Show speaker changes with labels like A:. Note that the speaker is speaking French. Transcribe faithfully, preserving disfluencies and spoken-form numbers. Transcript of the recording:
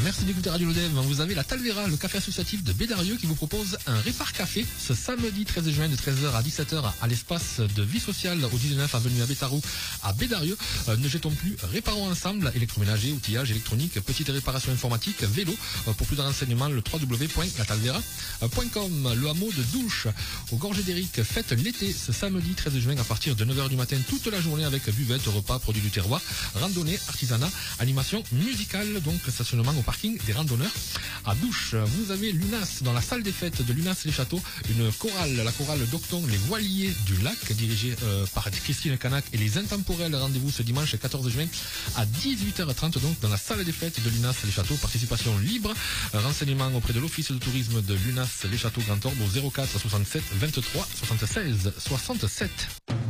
A: merci d'écouter Radio Lodève. Vous avez la Talvera, le café associatif de Bédarieux qui vous propose un Répar Café ce samedi treize juin de treize heures à dix-sept heures à l'espace de vie sociale au dix-neuf avenue à Bétarou à Bédarieux. Euh, ne jetons plus, réparons ensemble, électroménager, outillage électronique, petite réparation informatique, vélo. Euh, pour plus de renseignements, le w w w point la talvera point com. Le hameau de Douche au Gorges d'Éric fête l'été ce samedi treize juin à partir de neuf heures du matin toute la journée avec buvette, repas, produits du terroir, randonnée, artisanat, animation musicale, donc stationnement au parking des randonneurs à Douche. Vous avez l'UNAS dans la salle des fêtes de l'UNAS Les Châteaux, une chorale, la chorale Docton, les Voiliers du Lac, dirigée euh, par Christine Canac et les Intemporels. Rendez-vous ce dimanche quatorze juin à dix-huit heures trente donc dans la salle des fêtes de l'UNAS Les Châteaux. Participation libre. Renseignements auprès de l'office de tourisme de l'UNAS Les Châteaux Grand Orbe au zéro quatre soixante-sept vingt-trois soixante-seize soixante-sept.